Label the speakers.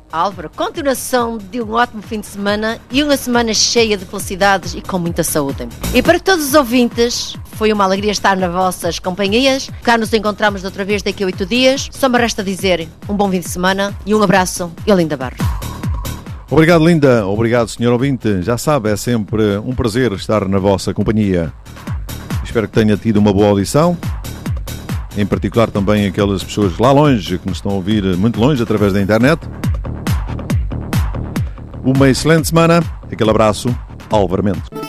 Speaker 1: Álvaro, continuação de um ótimo fim de semana e uma semana cheia de felicidades e com muita saúde. E para todos os ouvintes, foi uma alegria estar nas vossas companhias. Cá nos encontramos outra vez daqui a 8 dias. Só me resta dizer um bom fim de semana e um abraço, Linda Barros.
Speaker 2: Obrigado, Linda. Obrigado, senhor ouvinte. Já sabe, é sempre um prazer estar na vossa companhia. Espero que tenha tido uma boa audição. Em particular também aquelas pessoas lá longe que nos estão a ouvir muito longe através da internet. Uma excelente semana. Aquele abraço, Álvaro Mendes.